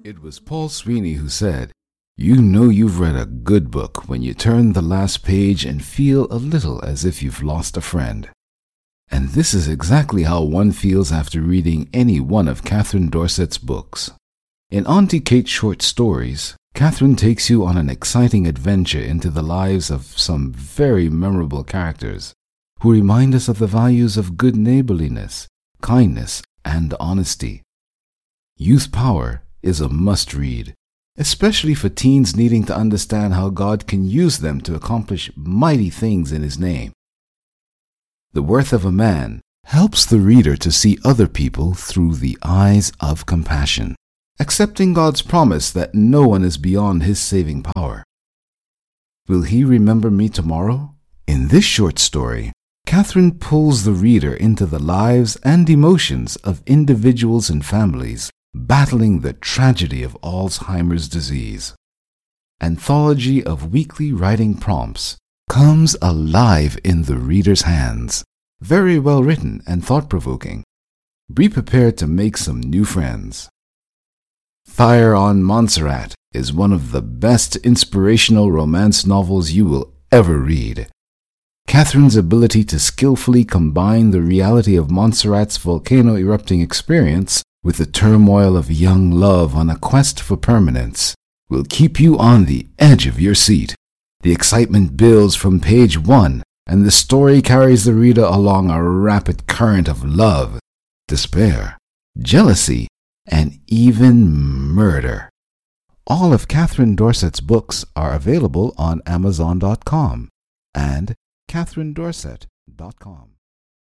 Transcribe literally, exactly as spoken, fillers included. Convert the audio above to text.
It was Paul Sweeney who said, "You know you've read a good book when you turn the last page and feel a little as if you've lost a friend." And this is exactly how one feels after reading any one of Catherine Dorset's books. In Auntie Kate's short stories, Catherine takes you on an exciting adventure into the lives of some very memorable characters who remind us of the values of good neighborliness, kindness, and honesty. Youth Power is a must-read, especially for teens needing to understand how God can use them to accomplish mighty things in His name. The Worth of a Man helps the reader to see other people through the eyes of compassion, accepting God's promise that no one is beyond His saving power. Will He remember me tomorrow? In this short story, Catherine pulls the reader into the lives and emotions of individuals and families battling the tragedy of Alzheimer's disease. Anthology of weekly writing prompts comes alive in the reader's hands. Very well written and thought-provoking. Be prepared to make some new friends. Fire on Montserrat is one of the best inspirational romance novels you will ever read. Catherine's ability to skillfully combine the reality of Montserrat's volcano erupting experience with the turmoil of young love on a quest for permanence will keep you on the edge of your seat. The excitement builds from page one, and the story carries the reader along a rapid current of love, despair, jealousy, and even murder. All of Catherine Dorset's books are available on Amazon dot com and Catherine Dorset dot com.